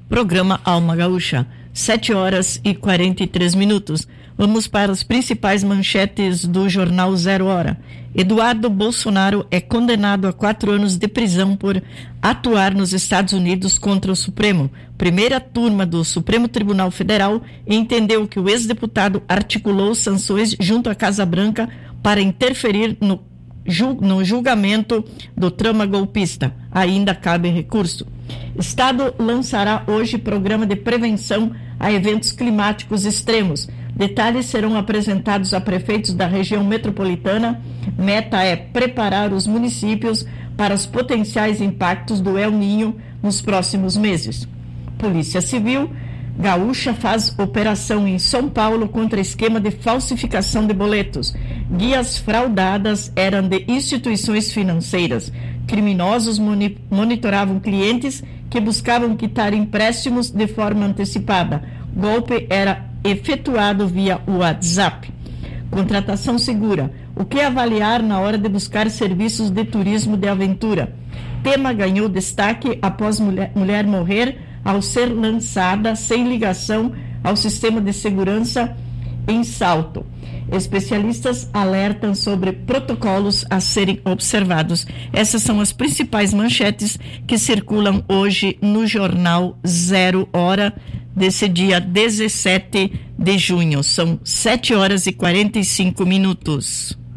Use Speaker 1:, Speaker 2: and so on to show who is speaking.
Speaker 1: Programa Alma Gaúcha, 7h43. Vamos para as principais manchetes do jornal 0 Hora. Eduardo Bolsonaro é condenado a 4 anos de prisão por atuar nos Estados Unidos contra o Supremo. Primeira turma do Supremo Tribunal Federal entendeu que o ex-deputado articulou sanções junto à Casa Branca para interferir no julgamento do trama golpista. Ainda cabe recurso. Estado lançará hoje programa de prevenção a eventos climáticos extremos. Detalhes serão apresentados a prefeitos da região metropolitana. Meta é preparar os municípios para os potenciais impactos do El Niño nos próximos meses. Polícia Civil Gaúcha faz operação em São Paulo contra esquema de falsificação de boletos. Guias fraudadas eram de instituições financeiras. Criminosos monitoravam clientes que buscavam quitar empréstimos de forma antecipada. Golpe era efetuado via WhatsApp. Contratação segura. O que avaliar na hora de buscar serviços de turismo de aventura? Tema ganhou destaque após mulher morrer ao ser lançada sem ligação ao sistema de segurança em Salto. Especialistas alertam sobre protocolos a serem observados. Essas são as principais manchetes que circulam hoje no jornal 0 Hora desse dia 17 de junho. São 7h45.